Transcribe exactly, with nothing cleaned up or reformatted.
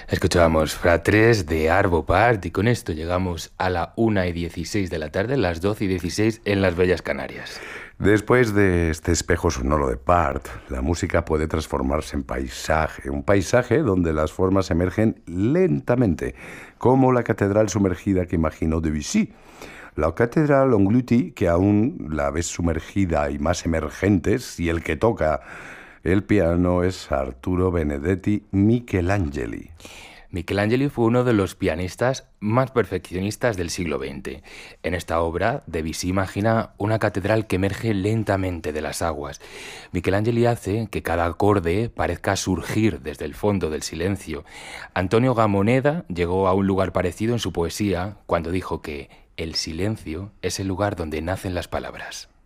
Escuchábamos Fratres de Arvo Part y con esto llegamos a la una y dieciséis de la tarde, las doce y dieciséis en las Bellas Canarias. Después de este espejo sonoro de Part, la música puede transformarse en paisaje, un paisaje donde las formas emergen lentamente, como la catedral sumergida que imaginó Debussy. La catedral engloutie, que aún la ves sumergida y más emergente, si el que toca el piano es Arturo Benedetti Michelangeli. Michelangeli fue uno de los pianistas más perfeccionistas del siglo veinte. En esta obra, Debussy imagina una catedral que emerge lentamente de las aguas. Michelangeli hace que cada acorde parezca surgir desde el fondo del silencio. Antonio Gamoneda llegó a un lugar parecido en su poesía cuando dijo que el silencio es el lugar donde nacen las palabras.